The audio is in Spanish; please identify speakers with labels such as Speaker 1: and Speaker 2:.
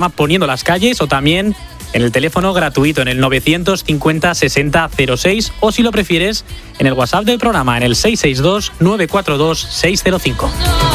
Speaker 1: Poniendo las Calles, o también en el teléfono gratuito en el 950 60 06, o si lo prefieres en el WhatsApp del programa en el 662 942 605.